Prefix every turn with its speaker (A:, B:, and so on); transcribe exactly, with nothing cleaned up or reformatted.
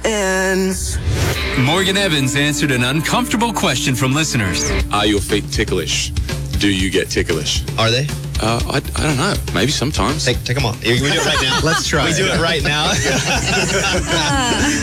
A: And
B: Morgan Evans answered an uncomfortable question from listeners.
C: Are your feet ticklish? Do you get ticklish?
D: Are they?
C: Uh, I, I don't know. Maybe sometimes.
D: Take, take them off. We do it right now.
E: Let's try.
D: We do it right now.